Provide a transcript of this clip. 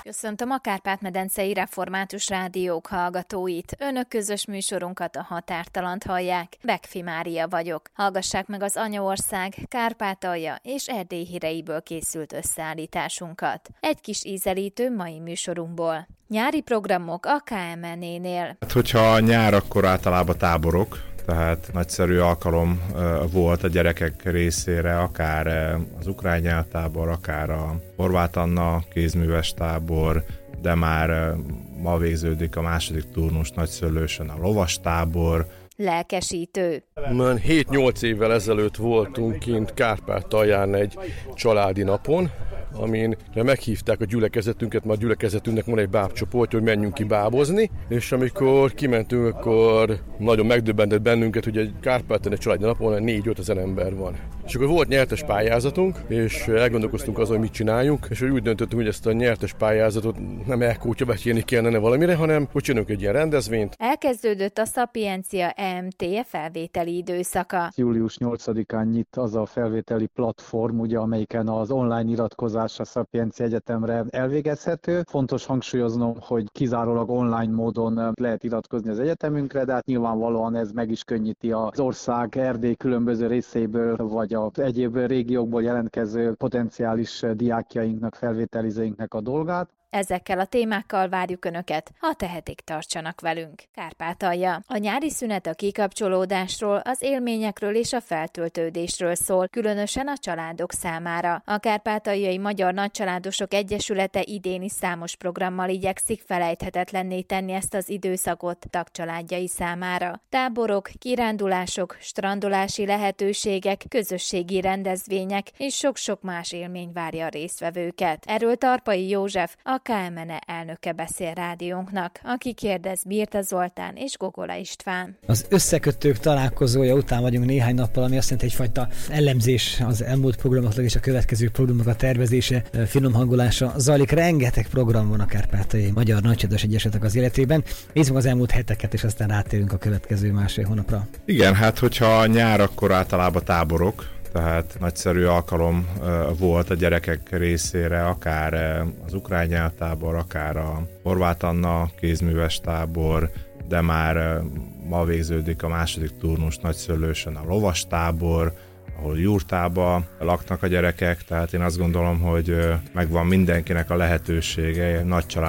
Köszöntöm a Kárpát-medencei Református Rádiók hallgatóit. Önök közös műsorunkat, a Határtalant hallják. Bekfi Mária vagyok. Hallgassák meg az Anyaország, Kárpátalja és Erdély híreiből készült összeállításunkat. Egy kis ízelítő mai műsorunkból. Nyári programok a KMN-nél. Hogyha nyár, akkor általában táborok, tehát nagyszerű alkalom volt a gyerekek részére, akár az ukrán nyelvtábor, akár a Horváth Anna kézműves tábor, de már ma végződik a második turnus Nagyszőlősön a lovastábor. Lelkesítő. 7-8 évvel ezelőtt voltunk kint Kárpátalján egy családi napon, amin meghívták a gyülekezetünket, mert a gyülekezetünknek van egy bábcsoportja, hogy menjünk ki bábozni, és amikor kimentünk, akkor nagyon megdöbbentett bennünket, hogy egy Kárpátalján egy családi napon 4-5 ezer ember van. És akkor volt nyertes pályázatunk, és elgondolkoztunk azon, hogy mit csináljunk, és úgy döntöttünk, hogy ezt a nyertes pályázatot nem elkútyavetjéni kellene valamire, hanem hogy csinálunk egy ilyen rendezvényt. Elkezdődött a Szapiencia EMT felvételi időszaka. Július 8-án nyit az a felvételi platform, ugye, amelyiken az online iratkozás a Szapiencia Egyetemre elvégezhető. Fontos hangsúlyoznom, hogy kizárólag online módon lehet iratkozni az egyetemünkre, de hát nyilvánvalóan ez meg is könnyíti az ország Erdély különböző részeiből, vagy az egyéb régiókból jelentkező potenciális diákjainknak, felvételizőinknek a dolgát. Ezekkel a témákkal várjuk Önöket, ha tehetik, tartsanak velünk. Kárpátalja. A nyári szünet a kikapcsolódásról, az élményekről és a feltöltődésről szól, különösen a családok számára. A Kárpátaljai Magyar Nagycsaládosok Egyesülete idén is számos programmal igyekszik felejthetetlenné tenni ezt az időszakot tagcsaládjai számára. Táborok, kirándulások, strandolási lehetőségek, közösségi rendezvények és sok-sok más élmény várja a résztvevőket. Erről Tarpai József, a KMN elnöke beszél rádiónknak, aki kérdez Birta Zoltán és Gogola István. Az összekötők találkozója után vagyunk néhány nappal, ami azt jelenti, egyfajta elemzés az elmúlt programoknak és a következő programok a tervezése, finomhangolása zajlik. Rengeteg program van a Kárpátaljai Magyar Nagycsaládosok Egyesületek az életében. Nézzük az elmúlt heteket, és aztán rátérünk a következő másfél hónapra. Igen, hát hogyha nyár, akkor általában táborok, tehát nagyszerű alkalom volt a gyerekek részére, akár az ukrán nyelvtábor, akár a Horváth Anna kézműves tábor, de már ma végződik a második turnus Nagyszőlősön a lovastábor, ahol jurtába laknak a gyerekek, tehát én azt gondolom, hogy megvan mindenkinek a lehetősége, nagy család